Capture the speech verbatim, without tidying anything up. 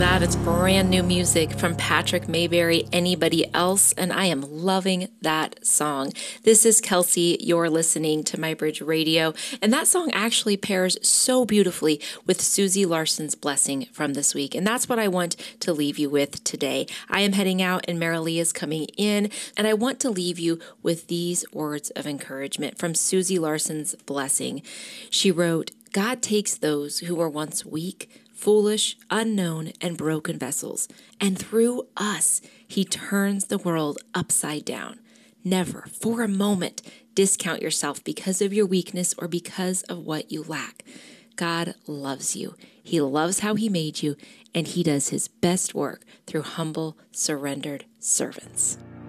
that. It's brand new music from Patrick Mayberry, Anybody Else, and I am loving that song. This is Kelsey. You're listening to My Bridge Radio, and that song actually pairs so beautifully with Susie Larson's Blessing from this week, and that's what I want to leave you with today. I am heading out, and Marilee is coming in, and I want to leave you with these words of encouragement from Susie Larson's Blessing. She wrote, "God takes those who were once weak, foolish, unknown, and broken vessels, and through us, he turns the world upside down. Never, for a moment, discount yourself because of your weakness or because of what you lack. God loves you. He loves how he made you, and he does his best work through humble, surrendered servants."